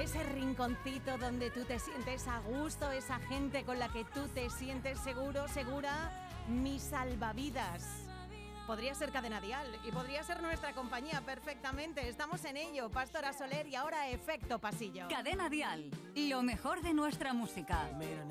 ese rinconcito donde tú te sientes a gusto, esa gente con la que tú te sientes seguro, segura, mi salvavidas. Podría ser Cadena Dial y podría ser nuestra compañía perfectamente. Estamos en ello, Pastora Soler y ahora Efecto Pasillo. Cadena Dial, lo mejor de nuestra música.